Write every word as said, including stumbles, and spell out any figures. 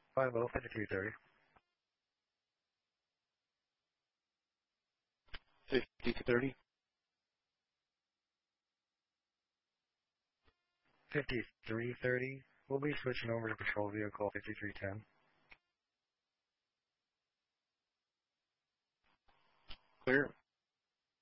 five oh, fifty-two thirty. fifty-two thirty. fifty-three thirty. We'll be switching over to patrol vehicle fifty-three ten. Clear.